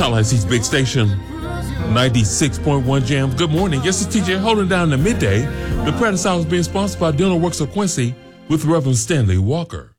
Tallahassee's big station, 96.1 Jam. Good morning. Yes, it's TJ holding down the midday. The Practice Hour is being sponsored by Dental Works of Quincy with Reverend Stanley Walker.